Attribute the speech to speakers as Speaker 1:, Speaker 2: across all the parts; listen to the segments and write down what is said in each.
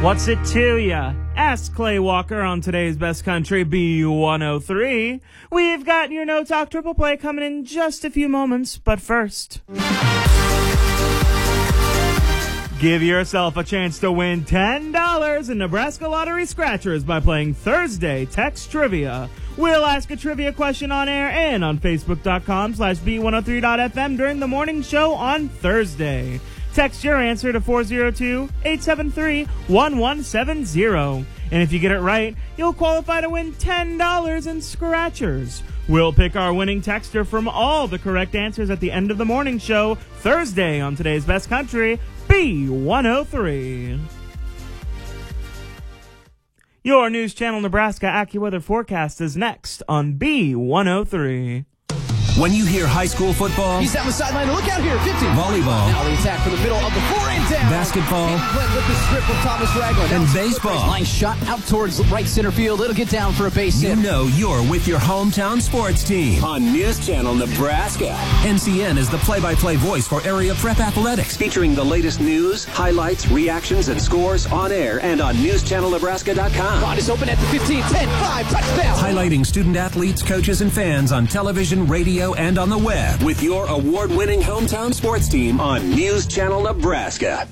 Speaker 1: What's it to ya? Ask Clay Walker on today's Best Country B103. We've got your No Talk Triple Play coming in just a few moments, but first, give yourself a chance to win $10 in Nebraska Lottery Scratchers by playing Thursday Text Trivia. We'll ask a trivia question on air and on Facebook.com/B103.FM during the morning show on Thursday. Text your answer to 402-873-1170. And if you get it right, you'll qualify to win $10 in Scratchers. We'll pick our winning texter from all the correct answers at the end of the morning show, Thursday on today's Best Country, B103. Your News Channel Nebraska AccuWeather forecast is next on B103.
Speaker 2: When you hear high school football,
Speaker 3: he's down the sideline. Look out here, 50.
Speaker 2: Volleyball.
Speaker 3: Now the attack from the middle of the floor and down.
Speaker 2: Basketball.
Speaker 3: With the strip of Thomas Ragland.
Speaker 2: And baseball.
Speaker 3: Line shot out towards right center field. It'll get down for a base hit.
Speaker 2: You know you're with your hometown sports team
Speaker 4: on News Channel Nebraska.
Speaker 2: NCN is the play-by-play voice for area prep athletics,
Speaker 4: featuring the latest news, highlights, reactions, and scores on air and on NewsChannelNebraska.com.
Speaker 3: Line is open at the 15, 10, 5, touchdown.
Speaker 2: Highlighting student athletes, coaches, and fans on television, radio, and on the web.
Speaker 4: With your award-winning hometown sports team on News Channel Nebraska.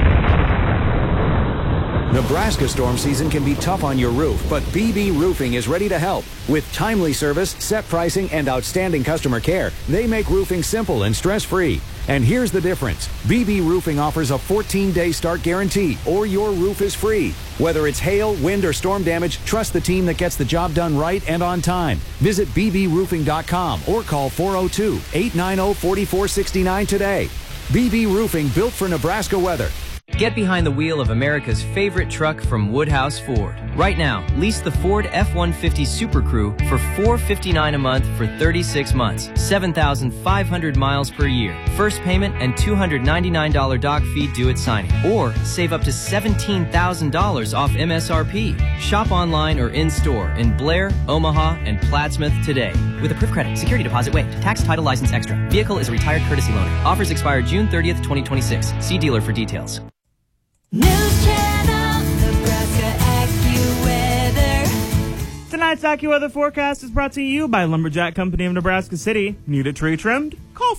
Speaker 5: Nebraska storm season can be tough on your roof, but BB Roofing is ready to help. With timely service, set pricing, and outstanding customer care, they make roofing simple and stress-free. And here's the difference. BB Roofing offers a 14-day start guarantee, or your roof is free. Whether it's hail, wind, or storm damage, trust the team that gets the job done right and on time. Visit bbroofing.com or call 402-890-4469 today. BB Roofing, built for Nebraska weather.
Speaker 6: Get behind the wheel of America's favorite truck from Woodhouse Ford. Right now, lease the Ford F-150 Super Crew for $459 a month for 36 months, 7,500 miles per year. First payment and $299 doc fee due at signing. Or save up to $17,000 off MSRP. Shop online or in-store in Blair, Omaha, and Plattsmouth today. With approved credit, security deposit waived, tax, title, license extra. Vehicle is a retired courtesy loaner. Offers expire June 30th, 2026. See dealer for details.
Speaker 7: News Channel Nebraska AccuWeather.
Speaker 1: Tonight's AccuWeather forecast is brought to you by Lumberjack Company of Nebraska City. Need a tree trimmed? Call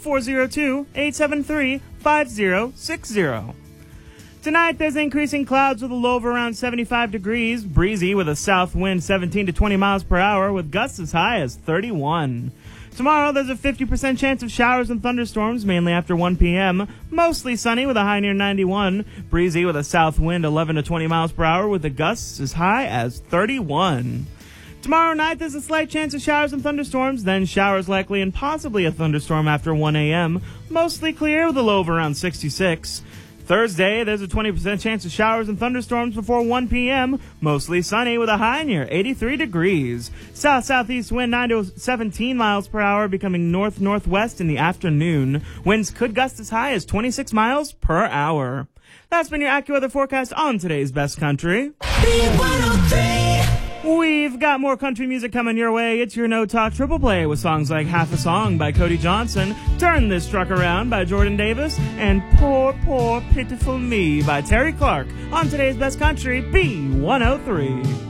Speaker 1: 402-873-5060. Tonight, there's increasing clouds with a low of around 75 degrees, breezy with a south wind 17 to 20 miles per hour with gusts as high as 31. Tomorrow, there's a 50% chance of showers and thunderstorms, mainly after 1 p.m. Mostly sunny with a high near 91. Breezy with a south wind 11 to 20 miles per hour with the gusts as high as 31. Tomorrow night, there's a slight chance of showers and thunderstorms, then showers likely and possibly a thunderstorm after 1 a.m. Mostly clear with a low of around 66. Thursday, there's a 20% chance of showers and thunderstorms before 1 p.m., mostly sunny with a high near 83 degrees. South-southeast wind 9 to 17 miles per hour, becoming north-northwest in the afternoon. Winds could gust as high as 26 miles per hour. That's been your AccuWeather forecast on today's Best Country.
Speaker 7: B103.
Speaker 1: We've got more country music coming your way. It's your No Talk Triple Play with songs like Half a Song by Cody Johnson, Turn This Truck Around by Jordan Davis, and Poor, Poor, Pitiful Me by Terry Clark on today's Best Country, B103.